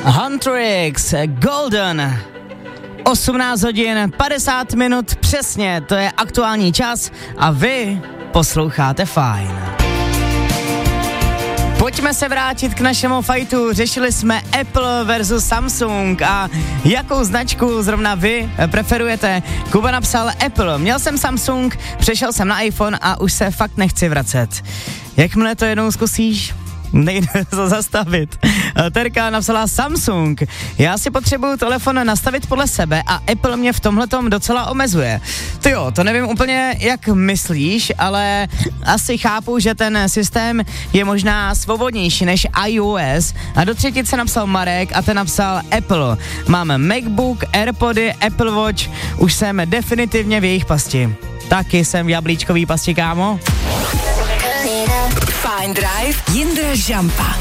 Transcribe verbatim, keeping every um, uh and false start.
Huntrix, Golden. osmnáct hodin, padesát minut přesně, to je aktuální čas a vy posloucháte Fajn. Pojďme se vrátit k našemu fajtu, řešili jsme Apple versus Samsung a jakou značku zrovna vy preferujete. Kuba napsal Apple, měl jsem Samsung, přešel jsem na iPhone a už se fakt nechci vracet. Jakmile to jednou zkusíš, nejde to zastavit. Terka napsala Samsung. Já si potřebuju telefon nastavit podle sebe a Apple mě v tomhletom docela omezuje. Ty jo, to nevím úplně, jak myslíš, ale asi chápu, že ten systém je možná svobodnější než iOS. A do třetice napsal Marek a ten napsal Apple. Mám MacBook, AirPody, Apple Watch, už jsem definitivně v jejich pasti. Taky jsem v jablíčkový pasti, kámo. Fajn Drive, Jindra Žampa.